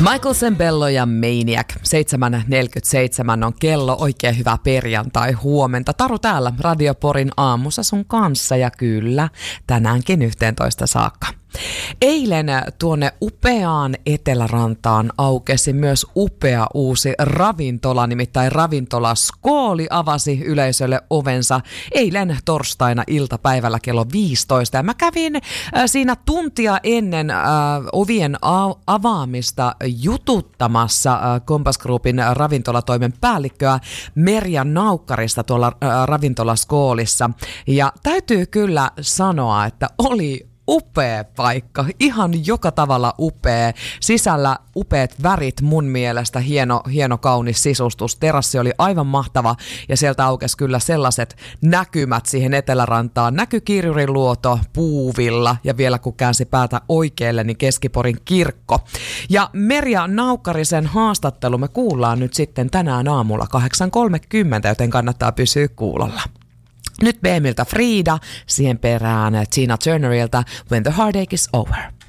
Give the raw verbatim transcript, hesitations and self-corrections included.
Michael Sembello ja Maniac. seitsemän neljäkymmentäseitsemän on kello. Oikein hyvää perjantai huomenta. Taru täällä Radio Porin aamussa sun kanssa ja kyllä tänäänkin yhteentoista saakka. Eilen tuonne upeaan Etelärantaan aukesi myös upea uusi ravintola, nimittäin ravintola Skooli avasi yleisölle ovensa eilen torstaina iltapäivällä kello viisitoista. Ja mä kävin äh, siinä tuntia ennen äh, ovien a- avaamista jututtamassa äh, Compass Groupin ravintolatoimen päällikköä Merja Naukkarista tuolla äh, ravintola Skoolissa. Ja täytyy kyllä sanoa, että oli upea paikka, ihan joka tavalla upea. Sisällä upeat värit mun mielestä, hieno, hieno kaunis sisustus. Terassi oli aivan mahtava ja sieltä aukesi kyllä sellaiset näkymät siihen Etelärantaan. Näky Kirjurin luoto Puuvilla ja vielä kun käänsi päätä oikealle, niin Keskiporin kirkko. Ja Merja Naukkarisen haastattelu me kuullaan nyt sitten tänään aamulla kahdeksan kolmekymmentä, joten kannattaa pysyä kuulolla. Nyt B M:ltä Frida, siihen perään Tina Turnerilta When the Heartache is Over.